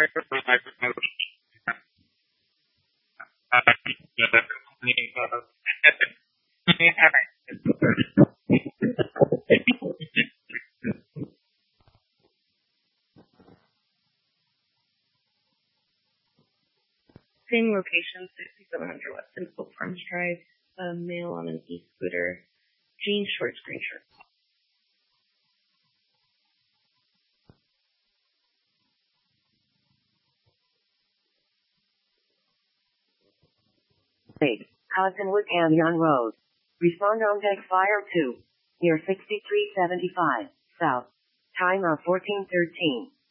Same location, 6700 West Simcoe Farms Drive, a male on an e-scooter, jeans, shorts, green shirt. Hudson-Wood and Young Road. Respond on deck fire 2. Near 6375, south. Time of 1413.